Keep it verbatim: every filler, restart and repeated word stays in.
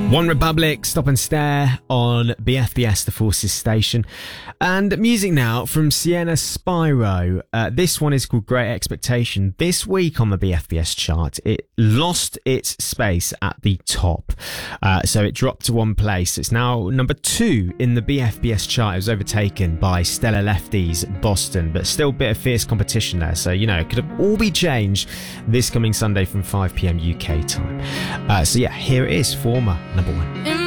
One Republic, Stop and Stare on B F B S, the Forces station. And music now from Sienna Spyro. Uh, this one is called Great Expectation. This week on the B F B S chart, it lost its space at the top. Uh, so it dropped to one place. It's now number two in the B F B S chart. It was overtaken by Stella Lefty's Boston, but still a bit of fierce competition there. So, you know, it could have all be changed this coming Sunday from five p.m. U K time. Uh, so yeah, here it is, former number one.